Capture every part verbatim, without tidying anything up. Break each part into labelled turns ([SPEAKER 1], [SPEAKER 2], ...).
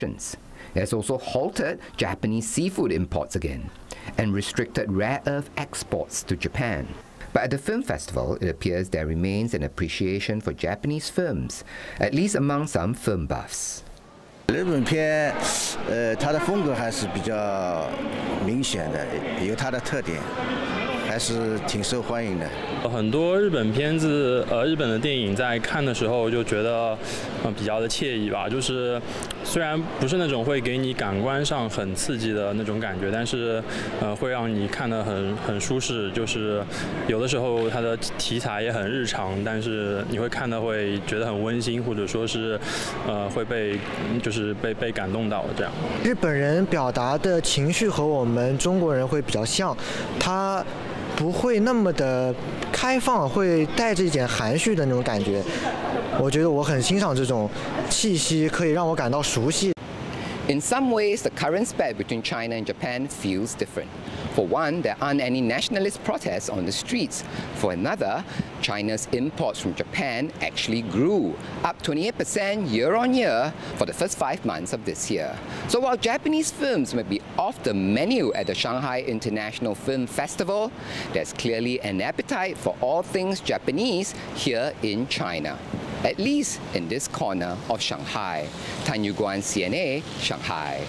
[SPEAKER 1] It has also halted Japanese seafood imports again and restricted rare earth exports to Japan. But at the film festival, it appears there remains an appreciation for Japanese films, at least among some film buffs.
[SPEAKER 2] 日本片，呃，它的风格还是比较明显的，有它的特点，还是挺受欢迎的。
[SPEAKER 3] 很多日本片子，呃，日本的电影在看的时候就觉得，呃，比较的惬意吧。就是虽然不是那种会给你感官上很刺激的那种感觉，但是，呃，会让你看得很很舒适。就是有的时候它的题材也很日常，但是你会看的会觉得很温馨，或者说是，呃，会被就是被被感动到这样。
[SPEAKER 4] 日本人表达的情绪和我们中国人会比较像，他不会那么的开放，会带着一点含蓄的那种感觉。我觉得我很欣赏这种气息，可以让我感到熟悉。
[SPEAKER 1] In some ways, the current spat between China and Japan feels different. For one, there aren't any nationalist protests on the streets. For another, China's imports from Japan actually grew, up twenty-eight percent year on year for the first five months of this year. So while Japanese films may be off the menu at the Shanghai International Film Festival, there's clearly an appetite for all things Japanese here in China. At least in this corner of Shanghai. Tan Yu-Guan, C N A, Shanghai.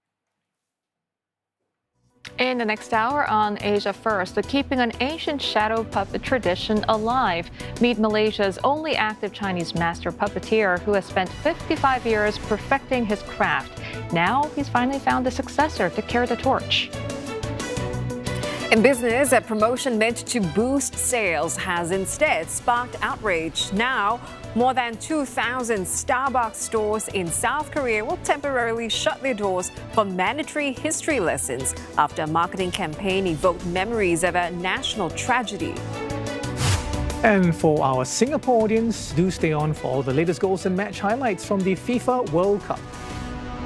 [SPEAKER 5] In the next hour on Asia First, the keeping an ancient shadow puppet tradition alive. Meet Malaysia's only active Chinese master puppeteer who has spent fifty-five years perfecting his craft. Now he's finally found a successor to carry the torch.
[SPEAKER 6] In business, a promotion meant to boost sales has instead sparked outrage. Now, more than two thousand Starbucks stores in South Korea will temporarily shut their doors for mandatory history lessons after a marketing campaign evoked memories of a national tragedy.
[SPEAKER 7] And for our Singapore audience, do stay on for all the latest goals and match highlights from the FIFA World Cup.